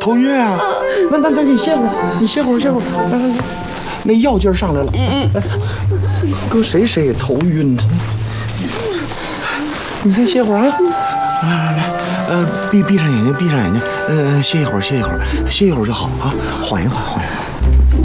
头晕啊？那你歇会儿，你歇会儿，来，那药劲儿上来了。来，搁谁也头晕。你先歇会儿啊。来，闭上眼睛，歇一会儿就好啊，缓一缓。